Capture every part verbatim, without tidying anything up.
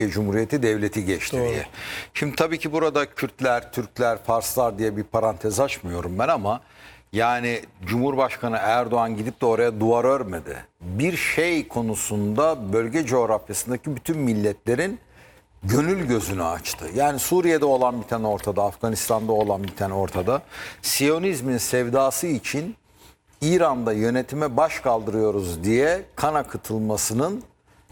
Cumhuriyeti Devleti geçti Doğru. diye. Şimdi tabii ki burada Kürtler, Türkler, Farslar diye bir parantez açmıyorum ben ama yani Cumhurbaşkanı Erdoğan gidip de oraya duvar örmedi. Bir şey konusunda bölge coğrafyasındaki bütün milletlerin gönül gözünü açtı. Yani Suriye'de olan bir tane ortada, Afganistan'da olan bir tane ortada. Siyonizmin sevdası için İran'da yönetime baş kaldırıyoruz diye kan akıtılmasının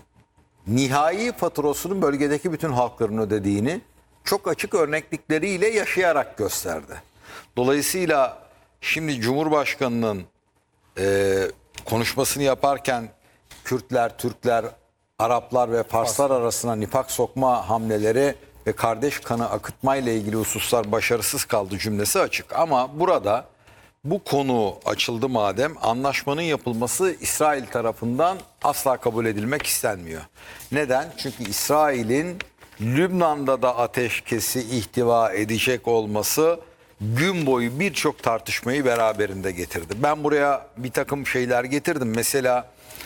nihai faturasını bölgedeki bütün halkların ödediğini çok açık örneklikleriyle yaşayarak gösterdi. Dolayısıyla şimdi Cumhurbaşkanı'nın e, konuşmasını yaparken Kürtler, Türkler, Araplar ve Farslar arasına nifak sokma hamleleri ve kardeş kanı akıtmayla ilgili hususlar başarısız kaldı cümlesi açık. Ama burada bu konu açıldı madem, anlaşmanın yapılması İsrail tarafından asla kabul edilmek istenmiyor. Neden? Çünkü İsrail'in Lübnan'da da ateşkesi ihtiva edecek olması gün boyu birçok tartışmayı beraberinde getirdi. Ben buraya bir takım şeyler getirdim. Mesela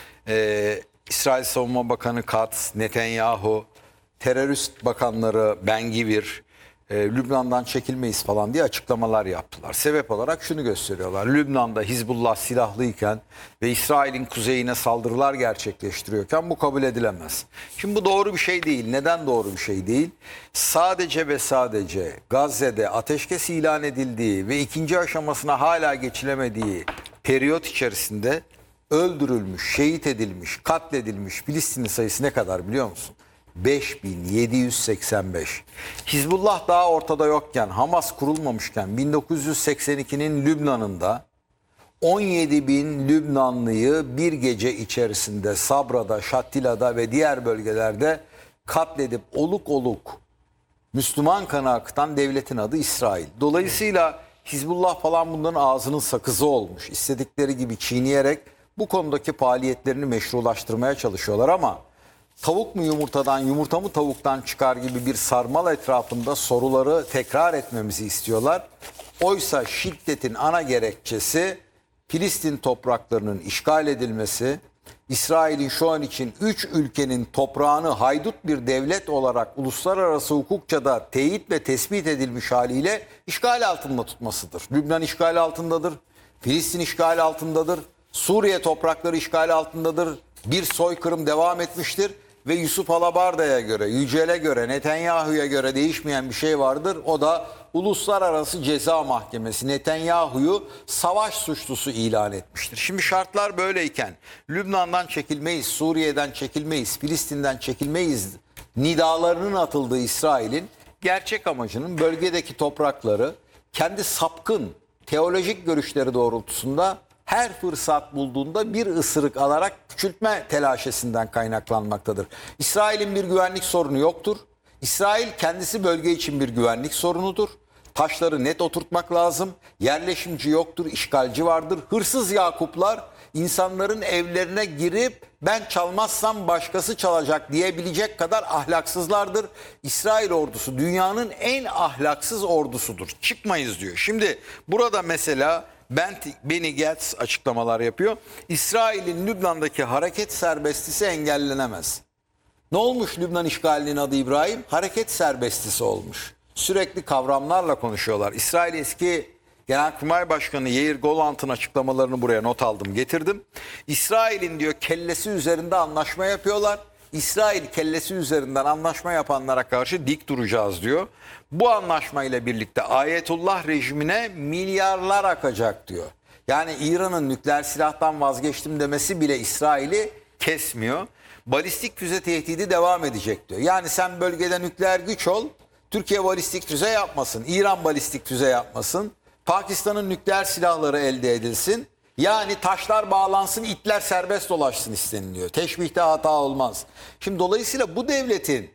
e, İsrail Savunma Bakanı Katz, Netanyahu, terörist bakanları Ben-Gvir, e, Lübnan'dan çekilmeyiz falan diye açıklamalar yaptılar. Sebep olarak şunu gösteriyorlar. Lübnan'da Hizbullah silahlıyken ve İsrail'in kuzeyine saldırılar gerçekleştiriyorken bu kabul edilemez. Şimdi bu doğru bir şey değil. Neden doğru bir şey değil? Sadece ve sadece Gazze'de ateşkes ilan edildiği ve ikinci aşamasına hala geçilemediği periyot içerisinde öldürülmüş, şehit edilmiş, katledilmiş Filistinli sayısı ne kadar biliyor musun? beş bin yedi yüz seksen beş. Hizbullah daha ortada yokken, Hamas kurulmamışken bin dokuz yüz seksen ikinin Lübnan'ında on yedi bin Lübnanlıyı bir gece içerisinde Sabra'da, Şattila'da ve diğer bölgelerde katledip oluk oluk Müslüman kanı akıtan devletin adı İsrail. Dolayısıyla Hizbullah falan bunların ağzının sakızı olmuş. İstedikleri gibi çiğneyerek bu konudaki faaliyetlerini meşrulaştırmaya çalışıyorlar ama tavuk mu yumurtadan, yumurta mı tavuktan çıkar gibi bir sarmal etrafında soruları tekrar etmemizi istiyorlar. Oysa şiddetin ana gerekçesi Filistin topraklarının işgal edilmesi, İsrail'in şu an için üç ülkenin toprağını haydut bir devlet olarak uluslararası hukukça da teyit ve tespit edilmiş haliyle işgal altında tutmasıdır. Lübnan işgal altındadır, Filistin işgal altındadır, Suriye toprakları işgal altındadır, bir soykırım devam etmiştir. Ve Yusuf Alabarda'ya göre, Yücel'e göre, Netanyahu'ya göre değişmeyen bir şey vardır. O da Uluslararası Ceza Mahkemesi Netanyahu'yu savaş suçlusu ilan etmiştir. Şimdi şartlar böyleyken Lübnan'dan çekilmeyiz, Suriye'den çekilmeyiz, Filistin'den çekilmeyiz nidalarının atıldığı İsrail'in gerçek amacının bölgedeki toprakları kendi sapkın teolojik görüşleri doğrultusunda her fırsat bulduğunda bir ısırık alarak küçültme telaşesinden kaynaklanmaktadır. İsrail'in bir güvenlik sorunu yoktur. İsrail kendisi bölge için bir güvenlik sorunudur. Taşları net oturtmak lazım. Yerleşimci yoktur, işgalci vardır. Hırsız Yakuplar insanların evlerine girip ben çalmazsam başkası çalacak diyebilecek kadar ahlaksızlardır. İsrail ordusu dünyanın en ahlaksız ordusudur. Çıkmayız diyor. Şimdi burada mesela Benny Gantz açıklamalar yapıyor. İsrail'in Lübnan'daki hareket serbestisi engellenemez. Ne olmuş Lübnan işgalinin adı İbrahim? Hareket serbestisi olmuş. Sürekli kavramlarla konuşuyorlar. İsrail eski Genelkurmay Başkanı Yair Golant'ın açıklamalarını buraya not aldım, getirdim. İsrail'in diyor kellesi üzerinde anlaşma yapıyorlar. İsrail kellesi üzerinden anlaşma yapanlara karşı dik duracağız diyor. Bu anlaşmayla birlikte Ayetullah rejimine milyarlar akacak diyor. Yani İran'ın nükleer silahtan vazgeçtim demesi bile İsrail'i kesmiyor. Balistik füze tehdidi devam edecek diyor. Yani sen bölgede nükleer güç ol, Türkiye balistik füze yapmasın, İran balistik füze yapmasın, Pakistan'ın nükleer silahları elde edilsin. Yani taşlar bağlansın, itler serbest dolaşsın isteniliyor. Teşbihte hata olmaz. Şimdi dolayısıyla bu devletin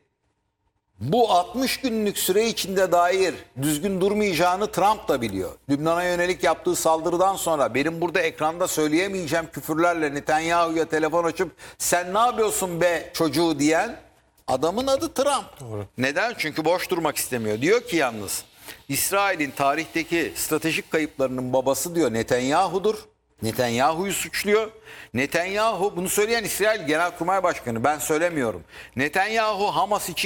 bu altmış günlük süre içinde dair düzgün durmayacağını Trump da biliyor. Lübnan'a yönelik yaptığı saldırıdan sonra benim burada ekranda söyleyemeyeceğim küfürlerle Netanyahu'ya telefon açıp sen ne yapıyorsun be çocuğu diyen adamın adı Trump. Doğru. Neden? Çünkü boş durmak istemiyor. Diyor ki yalnız İsrail'in tarihteki stratejik kayıplarının babası diyor Netanyahu'dur. Netanyahu'yu suçluyor. Netanyahu, bunu söyleyen İsrail Genelkurmay Başkanı, ben söylemiyorum. Netanyahu Hamas için